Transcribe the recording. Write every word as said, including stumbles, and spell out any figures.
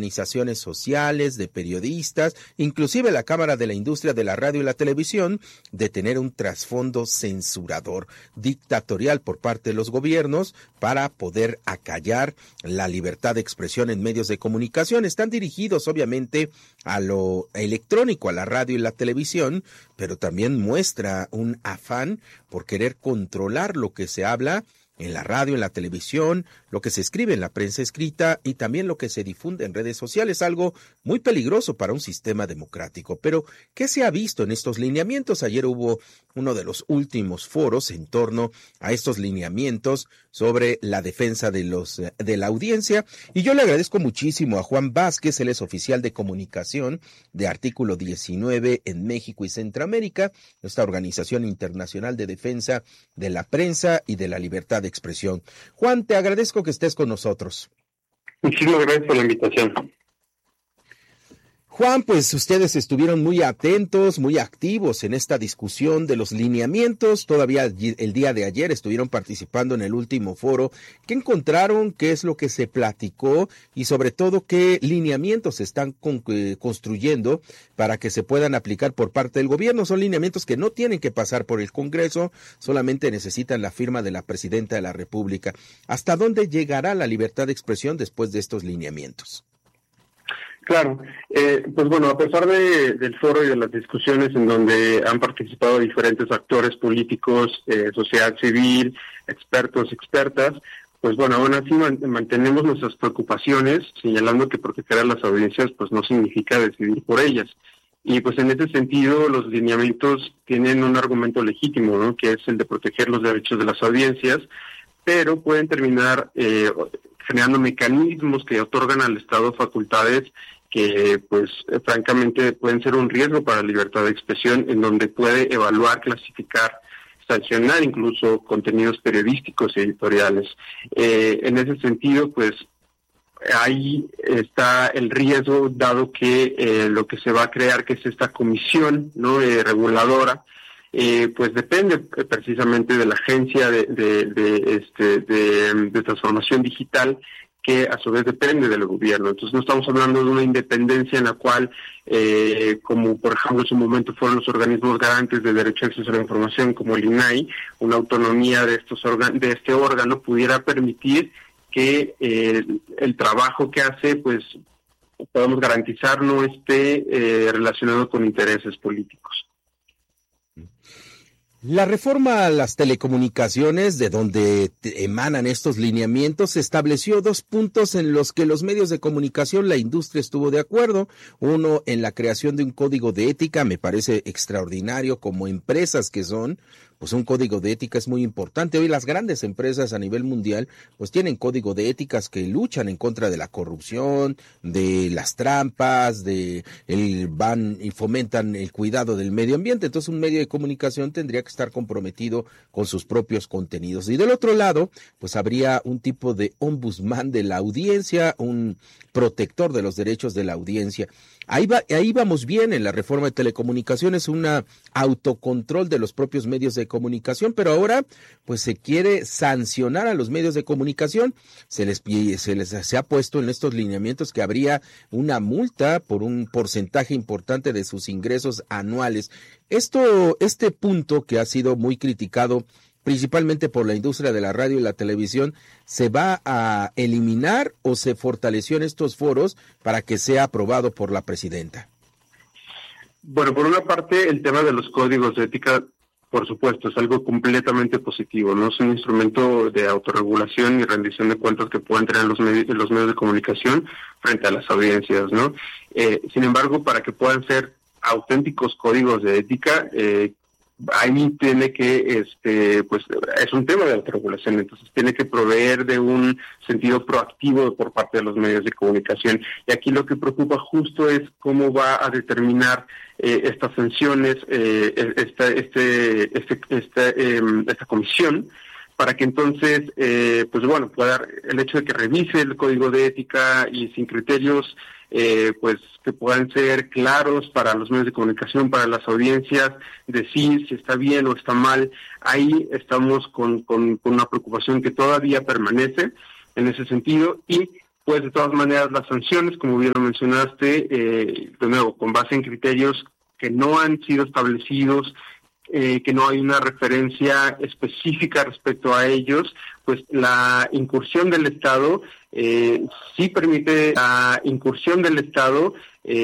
organizaciones sociales, de periodistas, inclusive la Cámara de la Industria de la Radio y la Televisión, de tener un trasfondo censurador, dictatorial por parte de los gobiernos para poder acallar la libertad de expresión en medios de comunicación. Están dirigidos obviamente a lo electrónico, a la radio y la televisión, pero también muestra un afán por querer controlar lo que se habla en la radio, en la televisión, lo que se escribe en la prensa escrita y también lo que se difunde en redes sociales, algo muy peligroso para un sistema democrático. Pero, ¿qué se ha visto en estos lineamientos? Ayer hubo uno de los últimos foros en torno a estos lineamientos sobre la defensa de los de la audiencia, y yo le agradezco muchísimo a Juan Vázquez, él es oficial de comunicación de Artículo diecinueve en México y Centroamérica, esta organización internacional de defensa de la prensa y de la libertad de expresión. Juan, te agradezco que estés con nosotros. Muchísimas gracias por la invitación. Juan, pues ustedes estuvieron muy atentos, muy activos en esta discusión de los lineamientos. Todavía el día de ayer estuvieron participando en el último foro. ¿Qué encontraron? ¿Qué es lo que se platicó? Y sobre todo, ¿qué lineamientos se están con, eh, construyendo para que se puedan aplicar por parte del gobierno? Son lineamientos que no tienen que pasar por el Congreso, solamente necesitan la firma de la Presidenta de la República. ¿Hasta dónde llegará la libertad de expresión después de estos lineamientos? Claro, eh, pues bueno, a pesar de, del foro y de las discusiones en donde han participado diferentes actores políticos, eh, sociedad civil, expertos, expertas, pues bueno, aún así man, mantenemos nuestras preocupaciones, señalando que proteger a las audiencias pues no significa decidir por ellas. Y pues en ese sentido los lineamientos tienen un argumento legítimo, ¿no?, que es el de proteger los derechos de las audiencias, pero pueden terminar eh, generando mecanismos que otorgan al Estado facultades que pues francamente pueden ser un riesgo para la libertad de expresión, en donde puede evaluar, clasificar, sancionar incluso contenidos periodísticos y editoriales. Eh, en ese sentido, pues ahí está el riesgo, dado que eh, lo que se va a crear, que es esta comisión, ¿no?, eh, reguladora, eh, pues depende precisamente de la agencia de, de, de, este, de, de transformación digital, que a su vez depende del gobierno. Entonces no estamos hablando de una independencia en la cual, eh, como por ejemplo en su momento fueron los organismos garantes de derecho a acceso a la información, como el I N A I, una autonomía de estos organ- de este órgano pudiera permitir que eh, el trabajo que hace, pues podamos garantizar no esté eh, relacionado con intereses políticos. La reforma a las telecomunicaciones, de donde emanan estos lineamientos, estableció dos puntos en los que los medios de comunicación, la industria estuvo de acuerdo. Uno, en la creación de un código de ética, me parece extraordinario, como empresas que son, pues un código de ética es muy importante. Hoy las grandes empresas a nivel mundial pues tienen código de éticas que luchan en contra de la corrupción, de las trampas, de el van y fomentan el cuidado del medio ambiente. Entonces un medio de comunicación tendría que estar comprometido con sus propios contenidos. Y del otro lado, pues habría un tipo de ombudsman de la audiencia, un protector de los derechos de la audiencia. Ahí va, ahí vamos bien en la reforma de telecomunicaciones, una autocontrol de los propios medios de comunicación, pero ahora pues se quiere sancionar a los medios de comunicación. Se les, se les se ha puesto en estos lineamientos que habría una multa por un porcentaje importante de sus ingresos anuales. Esto, este punto que ha sido muy criticado principalmente por la industria de la radio y la televisión, ¿se va a eliminar o se fortaleció en estos foros para que sea aprobado por la presidenta? Bueno, por una parte, el tema de los códigos de ética, por supuesto, es algo completamente positivo, no es un instrumento de autorregulación y rendición de cuentas que puedan tener los medios, los medios de comunicación frente a las audiencias, ¿no? Eh, sin embargo, para que puedan ser auténticos códigos de ética, eh, ahí tiene que, este, pues es un tema de autorregulación, entonces tiene que proveer de un sentido proactivo por parte de los medios de comunicación. Y aquí lo que preocupa justo es cómo va a determinar eh, estas sanciones, eh, esta, este, este, esta, eh, esta comisión, para que entonces, eh, pues bueno, pueda, el hecho de que revise el código de ética y sin criterios, eh, pues que puedan ser claros para los medios de comunicación, para las audiencias, decir si está bien o está mal. Ahí estamos con, con, con una preocupación que todavía permanece en ese sentido, y pues de todas maneras las sanciones, como bien lo mencionaste, eh, de nuevo, con base en criterios que no han sido establecidos, eh, que no hay una referencia específica respecto a ellos, pues la incursión del Estado, eh, sí permite la incursión del Estado, eh,